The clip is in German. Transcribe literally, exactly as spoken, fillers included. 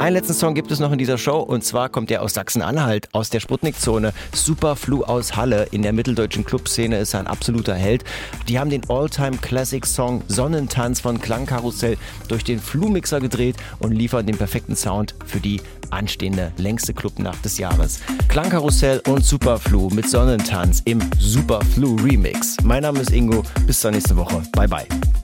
Einen letzten Song gibt es noch in dieser Show und zwar kommt der aus Sachsen-Anhalt, aus der Sputnik-Zone. Superflu aus Halle. In der mitteldeutschen Clubszene ist er ein absoluter Held. Die haben den All-Time-Classic-Song Sonnentanz von Klangkarussell durch den Flu-Mixer gedreht und liefern den perfekten Sound für die anstehende längste Clubnacht des Jahres. Klangkarussell und Superflu mit Sonnentanz im Superflu Remix. Mein Name ist Ingo. Bis zur nächsten Woche. Bye bye.